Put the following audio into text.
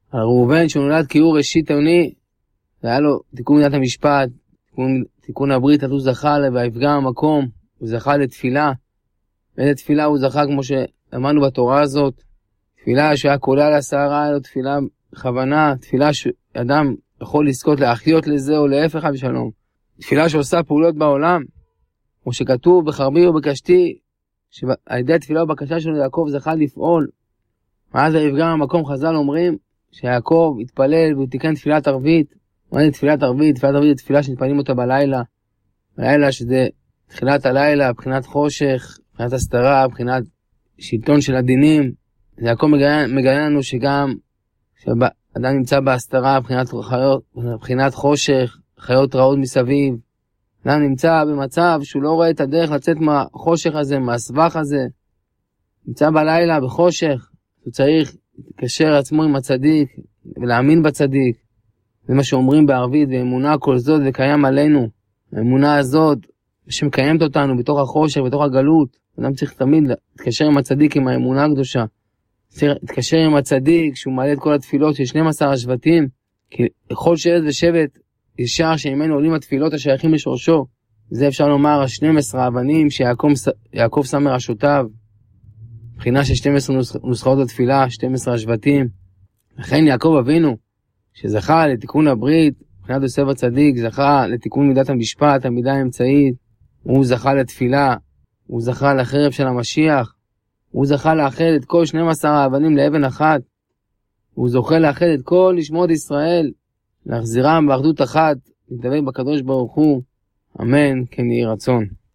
על ראובן שנולד כי הוא ראשית עוני, והיה לו תיקון מידת המשפט, תיקון הברית, אז הוא זכה ויפגע המקום, הוא זכה לתפילה. ואיזה תפילה הוא זכה כמו שאמרנו בתורה הזאת, תפילה שהיה קולה לסערה, היה לו תפילה בכוונה, תפילה שאדם יכול לזכות להחיות לזה או להפך בשלום. תפילה שעושה פעולות בעולם, כמו שכתוב בחרבי ובקשתי, שעל ידי התפילה ובקשה שלו יעקב זכה לפעול. ואז יפגע המקום, חז"ל אומרים שיעקב התפלל והוא תיקן תפילת ערבית. מה זה תפילת ערבית? תפילת ערבית זה תפילה שמתפללים אותה בלילה. בלילה שזה תחילת הלילה, בחינת חושך, בחינת הסתרה, בחינת שלטון של הדינים. יעקב מגלה לנו שגם כשאדם נמצא בהסתרה, בחינת חושך, חיות רעות מסביב. אדם נמצא במצב שהוא לא רואה את הדרך לצאת מהחושך הזה, מהסבך הזה. נמצא בלילה בחושך, הוא צריך לקשר עצמו עם הצדיק ולהאמין בצדיק. זה מה שאומרים בערבית, ואמונה כל זאת וקיים עלינו. האמונה הזאת שמקיימת אותנו בתוך החושך, בתוך הגלות. אדם צריך תמיד להתקשר עם הצדיק, עם האמונה הקדושה. צריך להתקשר עם הצדיק שהוא מעלה את כל התפילות של 12 השבטים, כי לכל שבט ושבט ישר שממנו עולים התפילות השייכים לשורשו. זה אפשר לומר 12 האבנים שיעקב שם מראשותיו. מבחינה של 12 נוסחאות התפילה, 12 השבטים. לכן יעקב אבינו, שזכה לתיקון הברית, מבחינת יוסף הצדיק, זכה לתיקון מידת המשפט, המידה האמצעית, הוא זכה לתפילה, הוא זכה לחרב של המשיח, הוא זכה לאחד את כל 12 האבנים לאבן אחת, הוא זוכה לאחד את כל נשמות ישראל, להחזירם באחדות אחת, להתדבק בקדוש ברוך הוא, אמן, כן יהי רצון.